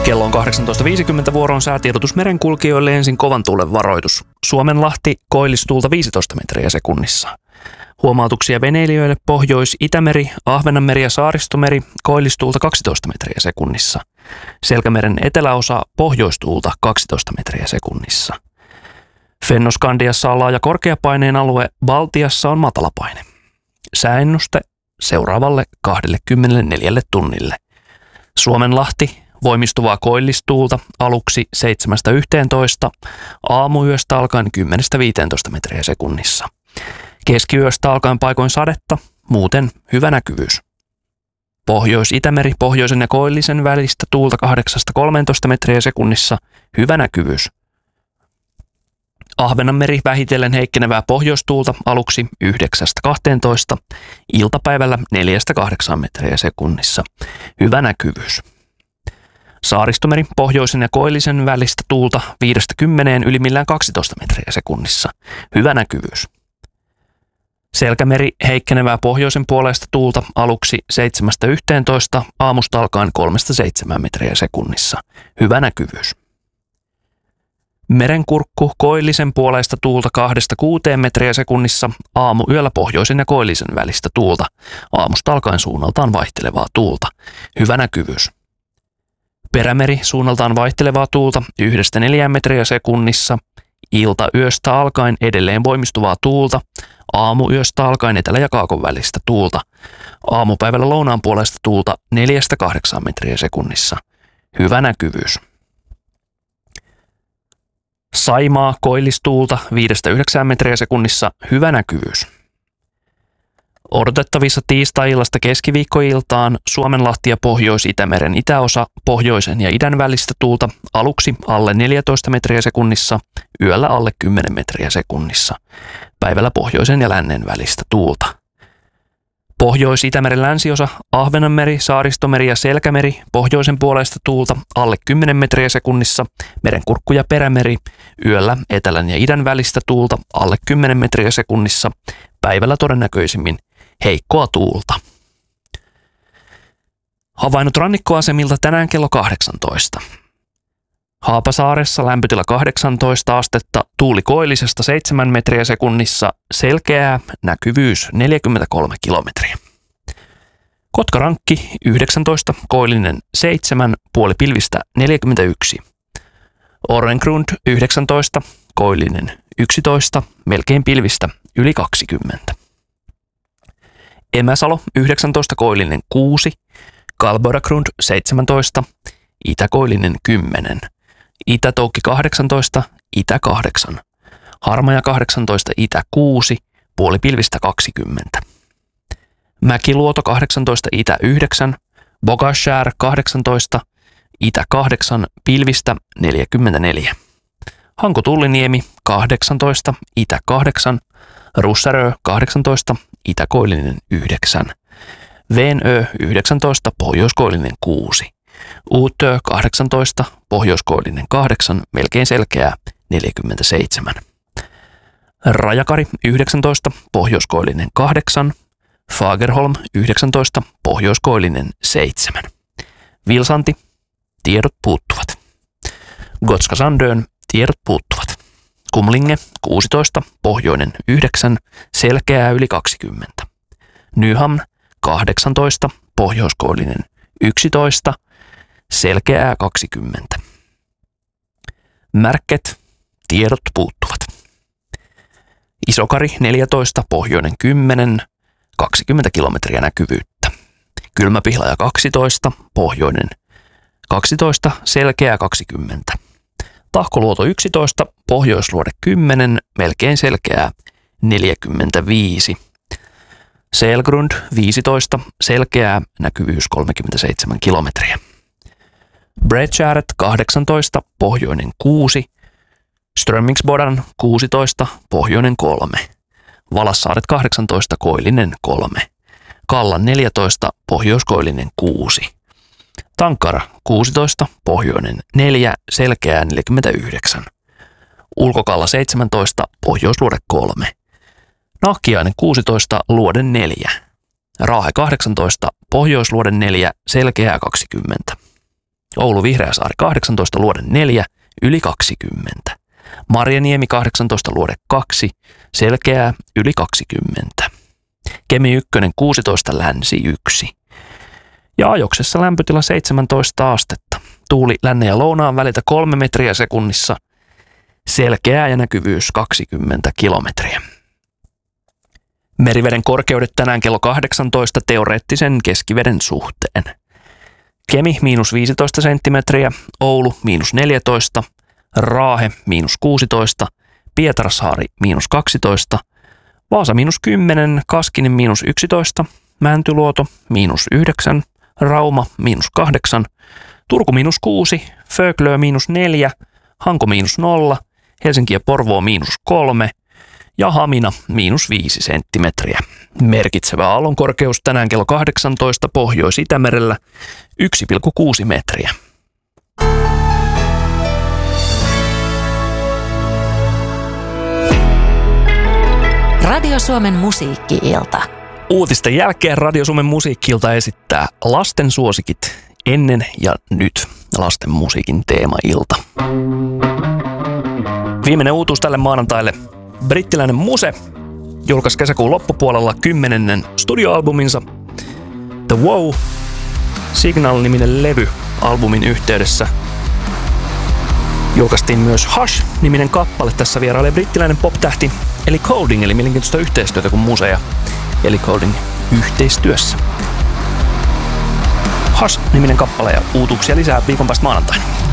Kello on 18.50 vuoron säätiedotus merenkulkijoille ensin kovan tuulen varoitus. Suomenlahti koillistuulta 15 metriä sekunnissa. Huomautuksia veneilijöille Pohjois-Itämeri, Ahvenanmeri ja Saaristomeri koillistuulta 12 metriä sekunnissa. Selkämeren eteläosa pohjoistuulta 12 metriä sekunnissa. Fennoskandiassa on laaja korkeapaineen alue, Baltiassa on matalapaine. Sääennuste seuraavalle 24 tunnille. Suomenlahti voimistuvaa koillistuulta aluksi 7–11, aamuyöstä alkaen 10–15 metriä sekunnissa. Keskiyöstä alkaen paikoin sadetta, muuten hyvä näkyvyys. Pohjois-Itämeri pohjoisen ja koillisen välistä tuulta 8–13 metriä sekunnissa, hyvä näkyvyys. Ahvenanmeri vähitellen heikkenevää pohjoistuulta aluksi 9–12, iltapäivällä 4–8 metriä sekunnissa, hyvä näkyvyys. Saaristomeri pohjoisen ja koillisen välistä tuulta 5–10 ylimmillään 12 metriä sekunnissa, hyvä näkyvyys. Selkämeri heikkenevää pohjoisen puolesta tuulta aluksi 7–11, aamusta alkaen 3–7 metriä sekunnissa, hyvä näkyvyys. Merenkurkku koillisen puolesta tuulta 2–6 metriä sekunnissa, aamuyöllä pohjoisen ja koillisen välistä tuulta, aamusta alkaen suunnaltaan vaihtelevaa tuulta, hyvä näkyvyys. Perämeri suunnaltaan vaihtelevaa tuulta 1–4 metriä sekunnissa, iltayöstä alkaen edelleen voimistuvaa tuulta, aamuyöstä alkaen etelä- ja kaakon välistä tuulta, aamupäivällä lounaan puolesta tuulta 4–8 metriä sekunnissa, hyvä näkyvyys. Saimaa koillistuulta 5–9 metriä sekunnissa, hyvä näkyvyys. Odotettavissa tiistai-illasta keskiviikkoiltaan Suomenlahti ja Pohjois-Itämeren itäosa pohjoisen ja idän välistä tuulta aluksi alle 14 metriä sekunnissa, yöllä alle 10 metriä sekunnissa. Päivällä pohjoisen ja lännen välistä tuulta. Pohjois-Itämeren länsiosa, Ahvenanmeri, Saaristomeri ja Selkämeri pohjoisen puolesta tuulta alle 10 metriä sekunnissa, merenkurkku ja perämeri yöllä etelän ja idän välistä tuulta alle 10 metriä sekunnissa, päivällä todennäköisimmin heikkoa tuulta. Havainnot rannikkoasemilta tänään kello 18. Haapasaaressa lämpötila 18 astetta, tuuli koillisesta 7 metriä sekunnissa, selkeää, näkyvyys 43 kilometriä. Kotkarankki 19, koillinen 7, puoli pilvistä 41. Orrengrund 19, koillinen 11, melkein pilvistä yli 20. Emäsalo 19, koillinen 6, Kalboragrund 17, itäkoillinen 10. Itä-Toukki 18, itä 8. Harmaja 18, itä 6, puoli pilvistä 20. Mäkiluoto 18, itä 9. Bogashär 18, itä 8, pilvistä 44. Hanko-Tulliniemi 18, itä 8. Russarö 18, itäkoillinen 9. Veenö 19, pohjoiskoillinen 6. Uutö 18, pohjoiskoillinen 8, melkein selkeää 47. Rajakari 19, pohjoiskoillinen 8. Fagerholm 19, pohjoiskoillinen 7. Vilsanti, tiedot puuttuvat. Gotska Sandön, tiedot puuttuvat. Kumlinge 16, pohjoinen 9, selkeää yli 20. Nyhamn 18, pohjoiskoillinen 11, selkeää 20. Märket, tiedot puuttuvat. Isokari 14, pohjoinen 10, 20 kilometriä näkyvyyttä. Kylmäpihlaja 12, pohjoinen 12, selkeää 20. Tahkoluoto 11, pohjoisluode 10, melkein selkeää 45. Selgrund 15, selkeää, näkyvyys 37 kilometriä. Bredskäret 18, pohjoinen 6. Strömmingsbodan 16, pohjoinen 3. Valassaaret 18, koillinen 3. Kallan 14, pohjoiskoillinen 6. Tankara 16, pohjoinen 4, selkeää 49. Ulkokalla 17, pohjoisluode 3. Nahkiainen 16, luode 4. Raahe 18, pohjoisluode 4, selkeää 20. Oulu Vihreäsaari 18, luode 4, yli 20. Marjaniemi 18, luode 2, selkeää, yli 20. Kemi 1, 16, länsi 1. Ja ajoksessa lämpötila 17 astetta. Tuuli lännen ja lounaan väliltä 3 metriä sekunnissa. Selkeää ja näkyvyys 20 kilometriä. Meriveden korkeudet tänään kello 18 teoreettisen keskiveden suhteen. Kemi -15 senttimetriä, Oulu -14, Raahe -16, Pietarsaari -12, Vaasa -10, Kaskinen -11, Mäntyluoto -9, Rauma -8, Turku -6, Föglö -4, Hanko -0, Helsinki ja Porvoo -3 ja Hamina -5 senttimetriä. Merkitsevä aallonkorkeus tänään kello 18 Pohjois-Itämerellä 1,6 metriä. Radio Suomen musiikki-ilta. Uutisten jälkeen Radio Suomen musiikki-ilta esittää lasten suosikit ennen ja nyt. Lasten musiikin teema-ilta. Viimeinen uutuus tälle maanantaille. Brittiläinen Muse julkaisi kesäkuun loppupuolella 10. studioalbuminsa The Wow. Signal-niminen levy albumin yhteydessä. Julkaistiin myös Hush-niminen kappale. Tässä vierailee brittiläinen pop-tähti Ellie Goulding, eli mielenkiintoista yhteistyötä kuin Muse ja Ellie Goulding yhteistyössä. Hush-niminen kappale ja uutuuksia lisää viikon päästä maanantaina.